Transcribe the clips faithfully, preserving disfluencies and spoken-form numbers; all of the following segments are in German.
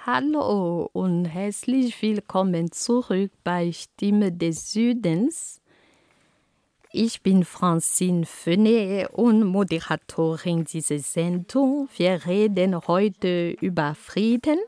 Hallo und herzlich willkommen zurück bei Stimme des Südens. Ich bin Francine Fenet und Moderatorin dieser Sendung. Wir reden heute über Frieden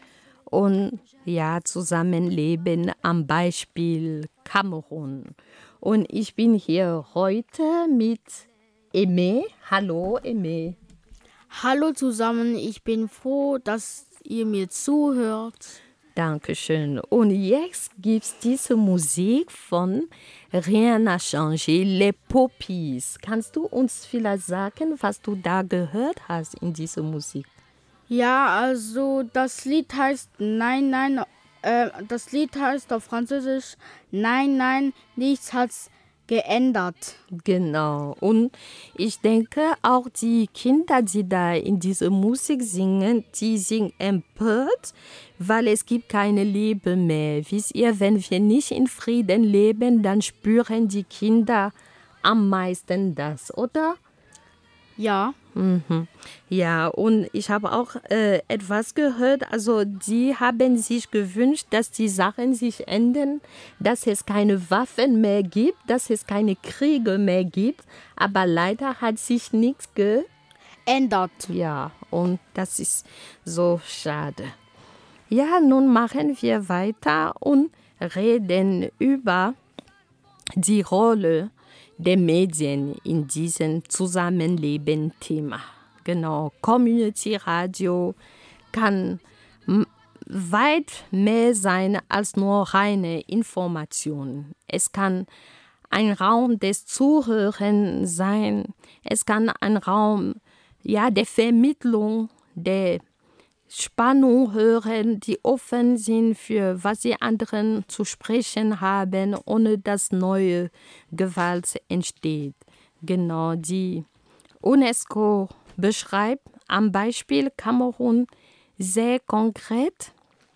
und ja, Zusammenleben am Beispiel Kamerun. Und ich bin hier heute mit Aimé. Hallo, Aimé. Hallo zusammen, ich bin froh, dass ihr mir zuhört. Dankeschön. Und jetzt gibt es diese Musik von Rien n'a changé, Les Poppies. Kannst du uns vielleicht sagen, was du da gehört hast in dieser Musik? Ja, also das Lied heißt Nein, nein, äh, das Lied heißt auf Französisch Nein, nein, nichts hat's geändert. Genau. Und ich denke, auch die Kinder, die da in dieser Musik singen, die sind empört, weil es gibt keine Liebe mehr. Wisst ihr, wenn wir nicht in Frieden leben, dann spüren die Kinder am meisten das, oder? Ja. Mhm. Ja, und ich habe auch äh, etwas gehört, also die haben sich gewünscht, dass die Sachen sich ändern, dass es keine Waffen mehr gibt, dass es keine Kriege mehr gibt, aber leider hat sich nichts geändert. Ja, und das ist so schade. Ja, nun machen wir weiter und reden über die Rolle der Medien in diesem Zusammenleben-Thema. Genau, Community Radio kann m- weit mehr sein als nur reine Information. Es kann ein Raum des Zuhörens sein. Es kann ein Raum ja, der Vermittlung, der Spannung hören, die offen sind für was die anderen zu sprechen haben, ohne dass neue Gewalt entsteht. Genau, die UNESCO beschreibt am Beispiel Kamerun sehr konkret,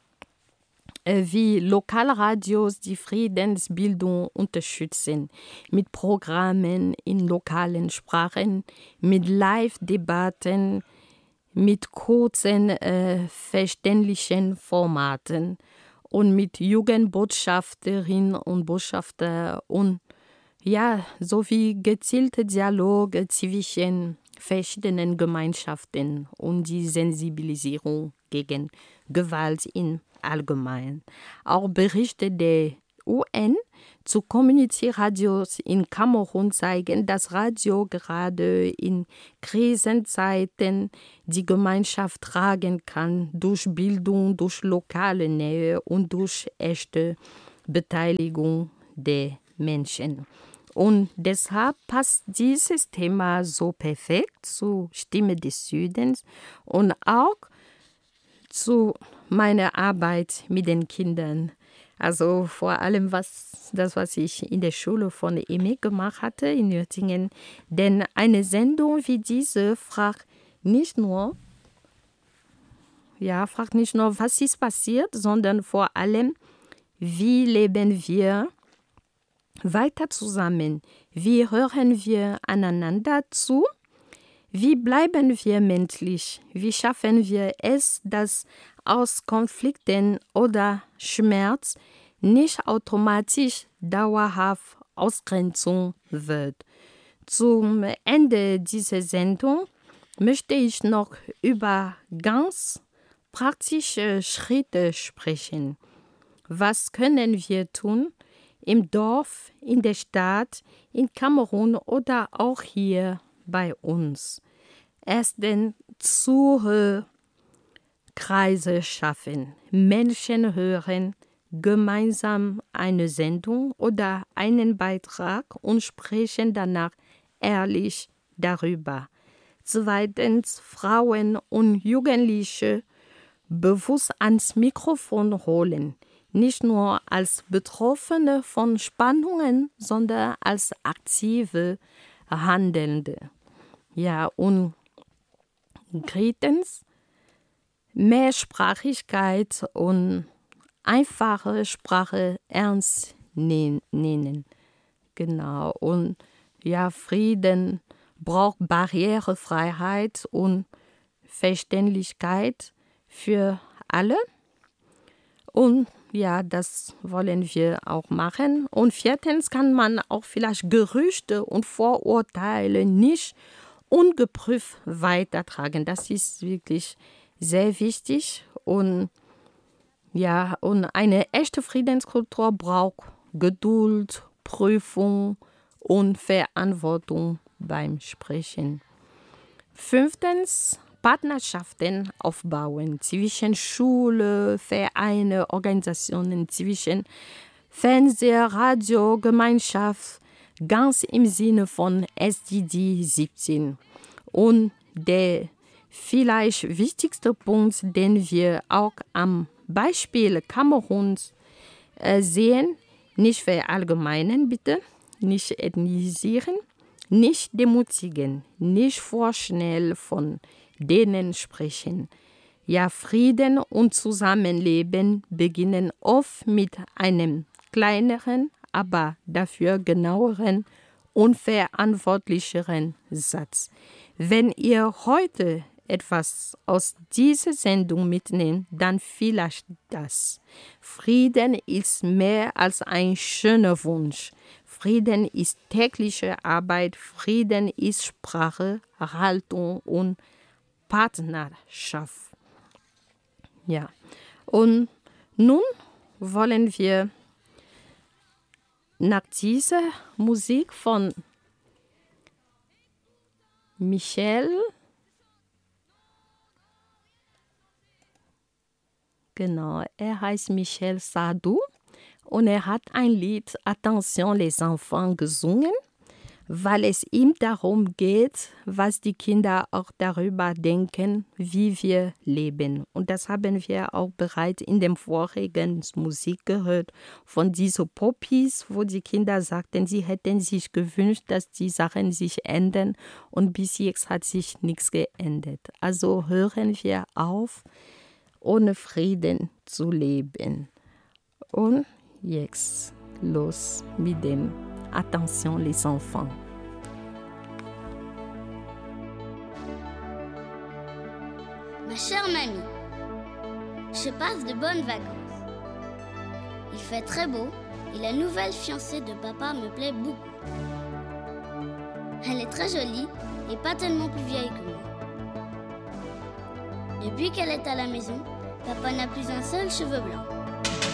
äh, wie Lokalradios die Friedensbildung unterstützen, mit Programmen in lokalen Sprachen, mit Live-Debatten, mit kurzen, äh, verständlichen Formaten und mit Jugendbotschafterinnen und Botschafter und ja, sowie gezielte Dialoge zwischen verschiedenen Gemeinschaften und die Sensibilisierung gegen Gewalt im Allgemeinen. Auch Berichte der U N zu Community-Radios in Kamerun zeigen, dass Radio gerade in Krisenzeiten die Gemeinschaft tragen kann, durch Bildung, durch lokale Nähe und durch echte Beteiligung der Menschen. Und deshalb passt dieses Thema so perfekt zur Stimme des Südens und auch zu meiner Arbeit mit den Kindern. Also vor allem was, das, was ich in der Schule von Aimé gemacht hatte in Nürtingen. Denn eine Sendung wie diese fragt nicht nur, ja, fragt nicht nur, was ist passiert, sondern vor allem, wie leben wir weiter zusammen? Wie hören wir aneinander zu? Wie bleiben wir menschlich? Wie schaffen wir es, dass aus Konflikten oder Schmerz nicht automatisch dauerhaft Ausgrenzung wird? Zum Ende dieser Sendung möchte ich noch über ganz praktische Schritte sprechen. Was können wir tun im Dorf, in der Stadt, in Kamerun oder auch hier bei uns? Erstens Zuhörkreise schaffen. Menschen hören gemeinsam eine Sendung oder einen Beitrag und sprechen danach ehrlich darüber. Zweitens Frauen und Jugendliche bewusst ans Mikrofon holen. Nicht nur als Betroffene von Spannungen, sondern als aktive Handelnde. Ja, und drittens, Mehrsprachigkeit und einfache Sprache ernst nehmen. Genau. Und ja, Frieden braucht Barrierefreiheit und Verständlichkeit für alle. Und ja, das wollen wir auch machen. Und viertens kann man auch vielleicht Gerüchte und Vorurteile nicht ungeprüft weitertragen. Das ist wirklich sehr wichtig. Und ja, und eine echte Friedenskultur braucht Geduld, Prüfung und Verantwortung beim Sprechen. Fünftens, Partnerschaften aufbauen zwischen Schule, Vereine, Organisationen, zwischen Fernseher, Radio, Gemeinschaft, ganz im Sinne von S D G siebzehn. Und der vielleicht wichtigste Punkt, den wir auch am Beispiel Kameruns äh, sehen, nicht verallgemeinern bitte, nicht ethnisieren, nicht demutigen, nicht vorschnell von denen sprechen. Ja, Frieden und Zusammenleben beginnen oft mit einem kleineren, aber dafür genaueren und verantwortlicheren Satz. Wenn ihr heute etwas aus dieser Sendung mitnehmt, dann vielleicht das. Frieden ist mehr als ein schöner Wunsch. Frieden ist tägliche Arbeit. Frieden ist Sprache, Haltung und Partnerschaft. Ja, und nun wollen wir nach dieser Musik von Michel, genau, er heißt Michel Sardou und er hat ein Lied Attention les enfants gesungen, weil es ihm darum geht, was die Kinder auch darüber denken, wie wir leben. Und das haben wir auch bereits in dem vorigen Musik gehört von diesen Poppies, wo die Kinder sagten, sie hätten sich gewünscht, dass die Sachen sich ändern und bis jetzt hat sich nichts geändert. Also hören wir auf, ohne Frieden zu leben. Und jetzt los mit dem Attention les enfants. Ma chère mamie, je passe de bonnes vacances. Il fait très beau et la nouvelle fiancée de papa me plaît beaucoup. Elle est très jolie et pas tellement plus vieille que moi. Depuis qu'elle est à la maison, papa n'a plus un seul cheveu blanc.